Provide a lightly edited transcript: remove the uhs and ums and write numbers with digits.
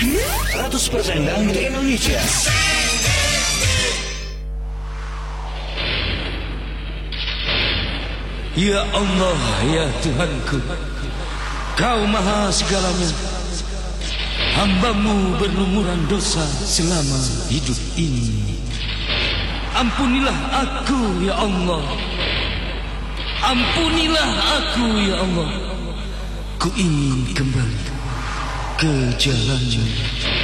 100% dangdut Indonesia. Ya Allah, ya Tuhanku, Kau maha segalanya. Hamba-Mu berlumuran dosa selama hidup ini. Ampunilah aku, ya Allah. Ampunilah aku, ya Allah. Ku ingin kembali ke jalan-Mu.